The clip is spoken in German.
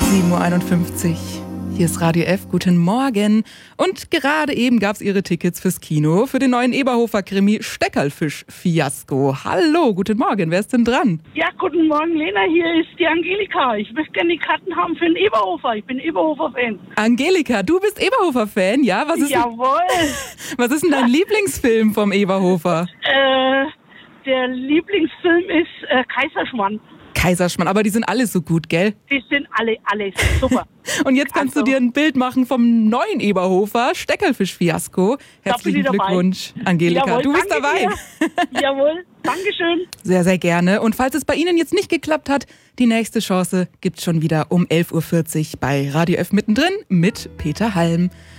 7:51 Uhr. Hier ist Radio F. Guten Morgen. Und gerade eben gab es Ihre Tickets fürs Kino für den neuen Eberhofer-Krimi Steckerlfisch-Fiasko. Hallo, guten Morgen. Wer ist denn dran? Ja, guten Morgen, Lena. Hier ist die Angelika. Ich möchte gerne die Karten haben für den Eberhofer. Ich bin Eberhofer-Fan. Angelika, du bist Eberhofer-Fan, ja? Jawohl. Was ist denn dein Lieblingsfilm vom Eberhofer? Der Lieblingsfilm ist Kaiserschmarrn. Kaiserschmarrn, aber die sind alle so gut, gell? Die sind alle super. Und jetzt kannst du dir ein Bild machen vom neuen Eberhofer Steckerlfisch-Fiasko. Herzlichen Glückwunsch, Angelika. Jawohl, du bist dabei. Jawohl, Dankeschön. Sehr, sehr gerne. Und falls es bei Ihnen jetzt nicht geklappt hat, die nächste Chance gibt's schon wieder um 11:40 Uhr bei Radio F mittendrin mit Peter Halm.